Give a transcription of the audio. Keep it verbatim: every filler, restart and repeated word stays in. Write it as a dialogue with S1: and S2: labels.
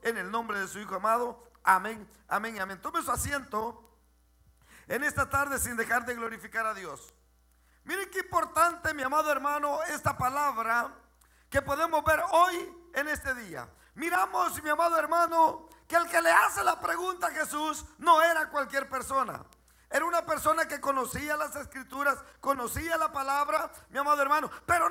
S1: en el nombre de su Hijo amado. Amén, amén, amén. Tome su asiento en esta tarde sin dejar de glorificar a Dios. Miren qué importante, mi amado hermano, esta palabra que podemos ver hoy en este día. Miramos, mi amado hermano, que el que le hace la pregunta a Jesús no era cualquier persona. Era una persona que conocía las escrituras, conocía la palabra, mi amado hermano, pero